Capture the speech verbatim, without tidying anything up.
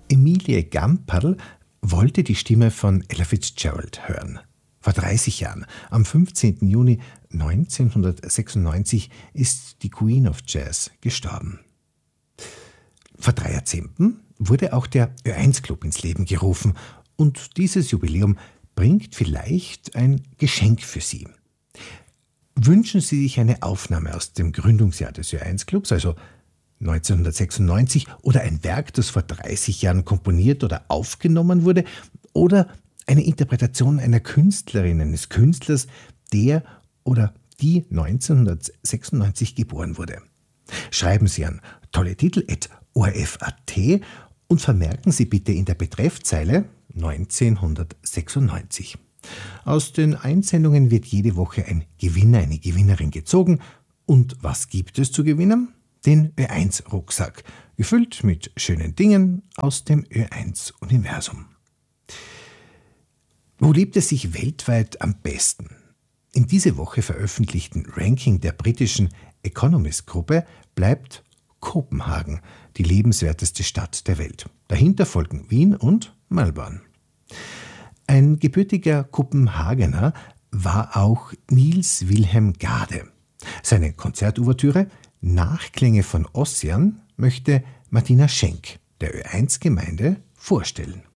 Emilie Gamperl wollte die Stimme von Ella Fitzgerald hören. Vor dreißig Jahren, am fünfzehnten Juni neunzehnhundertsechsundneunzig, ist die Queen of Jazz gestorben. Vor drei Jahrzehnten wurde auch der Ö eins Club ins Leben gerufen und dieses Jubiläum bringt vielleicht ein Geschenk für Sie. Wünschen Sie sich eine Aufnahme aus dem Gründungsjahr des Ö eins Clubs, also neunzehnhundertsechsundneunzig, oder ein Werk, das vor dreißig Jahren komponiert oder aufgenommen wurde, oder eine Interpretation einer Künstlerin, eines Künstlers, der oder die neunzehnhundertsechsundneunzig geboren wurde. Schreiben Sie an tolletitel at o r f punkt a t und vermerken Sie bitte in der Betreffzeile neunzehnhundertsechsundneunzig. Aus den Einsendungen wird jede Woche ein Gewinner, eine Gewinnerin gezogen. Und was gibt es zu gewinnen? Den Ö eins Rucksack, gefüllt mit schönen Dingen aus dem Ö eins Universum. Wo lebt es sich weltweit am besten? Im diese Woche veröffentlichten Ranking der britischen Economist-Gruppe bleibt Kopenhagen die lebenswerteste Stadt der Welt. Dahinter folgen Wien und Melbourne. Ein gebürtiger Kopenhagener war auch Niels Wilhelm Gade. Seine Konzertouvertüre Nachklänge von Ossian möchte Martina Schenk der Ö eins Gemeinde vorstellen.